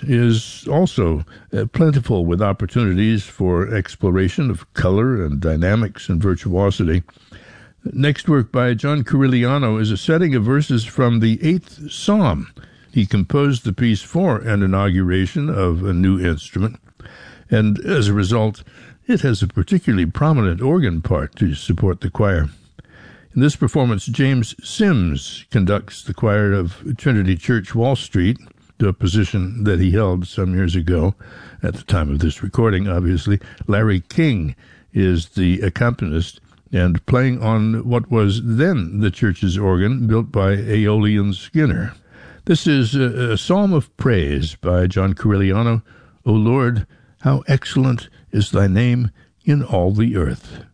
is also plentiful with opportunities for exploration of color and dynamics and virtuosity. Next work by John Corigliano is a setting of verses from the 8th Psalm. He composed the piece for an inauguration of a new instrument, and as a result, it has a particularly prominent organ part to support the choir. In this performance, James Sims conducts the choir of Trinity Church, Wall Street, a position that he held some years ago, at the time of this recording, obviously. Larry King is the accompanist, and playing on what was then the church's organ, built by Aeolian Skinner. This is a psalm of praise by John Corigliano. O Lord, how excellent is thy name in all the earth.